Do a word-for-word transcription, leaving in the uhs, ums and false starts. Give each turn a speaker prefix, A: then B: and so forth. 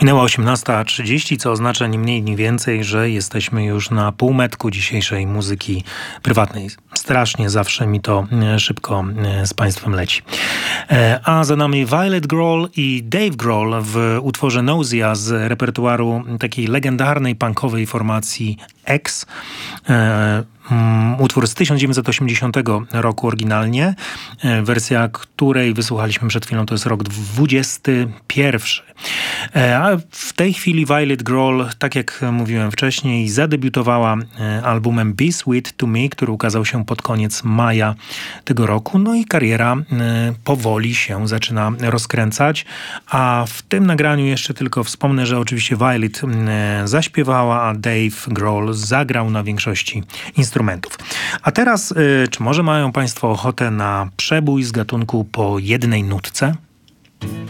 A: Minęła osiemnasta trzydzieści, co oznacza ni mniej, ni więcej, że jesteśmy już na półmetku dzisiejszej muzyki prywatnej. Strasznie zawsze mi to szybko z Państwem leci. A za nami Violet Grohl i Dave Grohl w utworze Nausea z repertuaru takiej legendarnej punkowej formacji X. Utwór z tysiąc dziewięćset osiemdziesiątego roku oryginalnie. Wersja, której wysłuchaliśmy przed chwilą, to jest rok dwudziesty pierwszy. A w tej chwili Violet Grohl, tak jak mówiłem wcześniej, zadebiutowała albumem Be Sweet to Me, który ukazał się pod koniec maja tego roku. No i kariera powoli się zaczyna rozkręcać. A w tym nagraniu jeszcze tylko wspomnę, że oczywiście Violet zaśpiewała, a Dave Grohl zagrał na większości instrumentów. A teraz, czy może mają Państwo ochotę na przebój z gatunku po jednej nutce?